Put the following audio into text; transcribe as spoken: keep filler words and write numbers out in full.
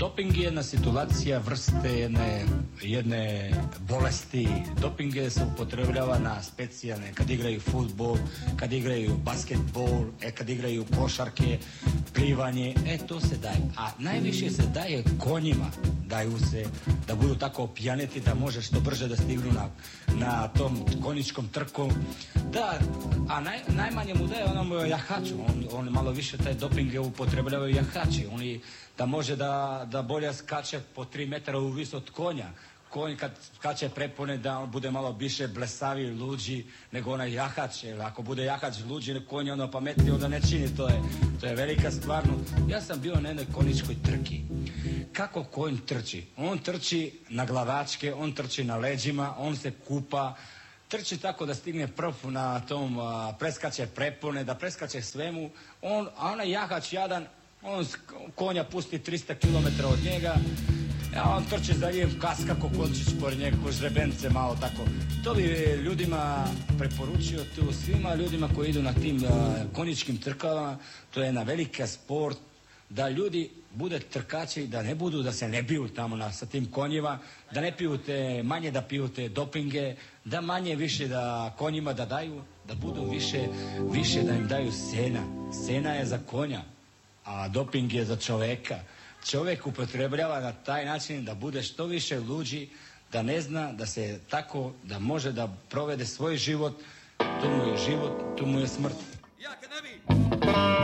doping je jedna situacija vrste jedne, jedne bolesti. Doping je se upotrebljava na specijalne, kad igraju fudbal, kad igraju basketbol, e, kad igraju košarke, plivanje, e to se daje. A najviše se daje konjima, daju se da budu tako opijaneti da može što brže da stignu na, na tom konjičkom trku. Da, a naj, najmanje mu daje onom jahaču, on, on malo više taj doping je upotrebljavaju jahači, oni da može da, da bolje skače po tri metra u vis od konja. Konj kad skače prepone da on bude malo više blesavi, luđi nego onaj jahač. Jer ako bude jahač luđi, konj je ono pametniji, onda ne čini, to je, to je velika stvarno. Ja sam bio na jednoj konjičkoj trki. Kako konj trči? On trči na glavačke, on trči na leđima, on se kupa, trči tako da stigne prv na tom, a, preskače prepone, da preskače svemu. On, a onaj jahač jadan, on konja pusti trista kilometara od njega, a on trči za njim, kaska ko končić pored njega, ko žrebence malo tako. To bi ljudima preporučio, tu svima ljudima koji idu na tim a, konjičkim trkama, to je jedna velika sport, da ljudi bude trkači, da ne budu, da se ne biju tamo na, sa tim konjima, da ne piju te, manje da piju te dopinge, da manje više da konjima da daju, da budu više, više da im daju sena. Sena je za konja, a doping je za čoveka. Čovjek upotrebljava na taj način da bude što više luđi, da ne zna da se tako, da može da provede svoj život, tu mu je život, tu mu je smrt.